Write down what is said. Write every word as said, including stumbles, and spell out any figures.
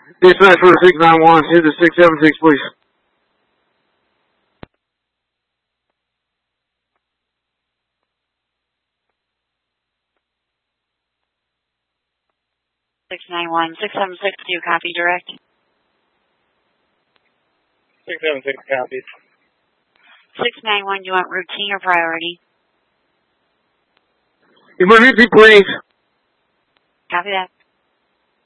Dispatch for six nine one, hit the six seven six, please. six nine one, six seven six, do you copy direct? six seven six copies. six nine one, do you want routine or priority? Emergency, please. Copy that.